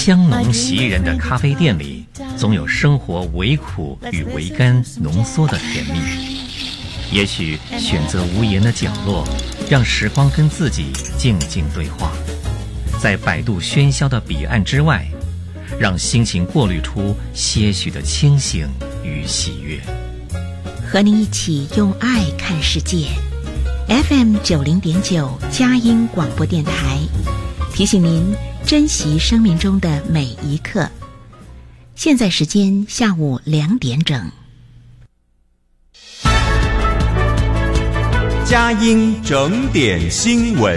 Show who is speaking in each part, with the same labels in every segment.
Speaker 1: 香浓袭人的咖啡店里，总有生活微苦与微甘浓缩的甜蜜。也许选择无言的角落，让时光跟自己静静对话，在摆渡喧嚣的彼岸之外，让心情过滤出些许的清醒与喜悦。
Speaker 2: 和您一起用爱看世界。FM 90.9佳音广播电台，提醒您珍惜生命中的每一刻。现在时间下午2点整。
Speaker 3: 佳音整点新闻。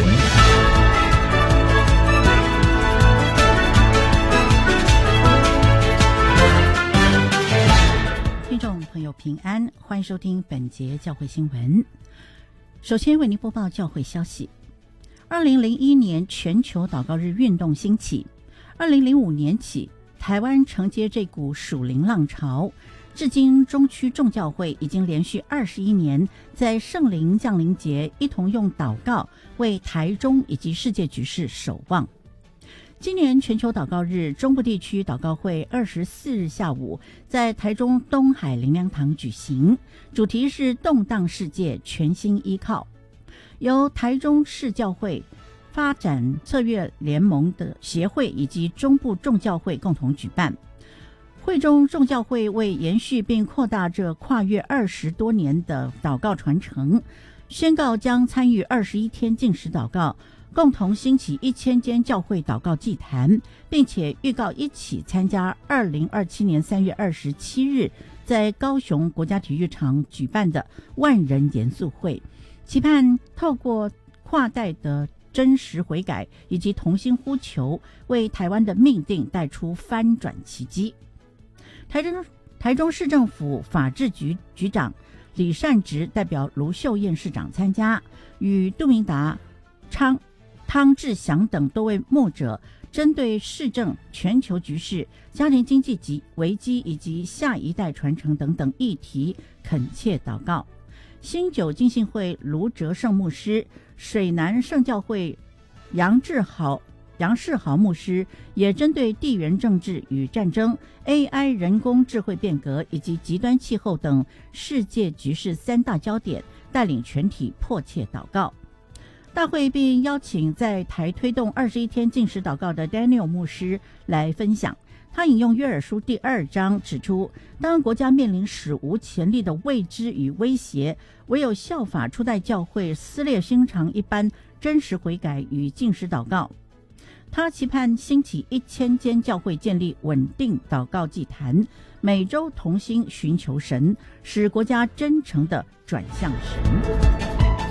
Speaker 4: 听众朋友平安，欢迎收听本节教会新闻。首先为您播报教会消息。2001年全球祷告日运动兴起，2005年起，台湾承接这股属灵浪潮，至今中区众教会已经连续21年在圣灵降临节一同用祷告为台中以及世界局势守望。今年全球祷告日，中部地区祷告会24日下午在台中东海灵粮堂举行，主题是动荡世界全心依靠，由台中市教会发展策略联盟的协会以及中部众教会共同举办。会中众教会为延续并扩大这跨越20多年的祷告传承，宣告将参与21天禁食祷告，共同兴起1000间教会祷告祭坛，并且预告一起参加2027年3月27日在高雄国家体育场举办的万人严肃会，期盼透过跨代的真实悔改以及同心呼求，为台湾的命定带出翻转奇迹。台中市政府法制局局长李善植代表卢秀燕市长参加，与杜明达、汤志祥等多位牧者针对市政、全球局势、家庭经济及危机以及下一代传承等等议题恳切祷告。新酒浸信会卢哲胜牧师、水南圣教会杨世豪牧师也针对地缘政治与战争、AI 人工智慧变革以及极端气候等世界局势3大焦点，带领全体迫切祷告。大会并邀请在台推动21天禁食祷告的 Daniel 牧师来分享。他引用约珥书第2章，指出当国家面临史无前例的未知与威胁，唯有效法初代教会撕裂心肠一般真实悔改与禁食祷告。他期盼兴起1000间教会建立稳定祷告祭坛，每周同心寻求神，使国家真诚地转向神。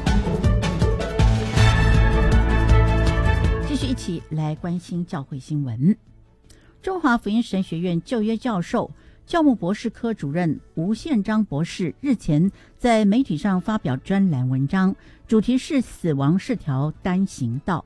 Speaker 4: 继续一起来关心教会新闻。中华福音神学院就业教授、教牧博士科主任吴宪章博士日前在媒体上发表专栏文章，主题是死亡是条单行道。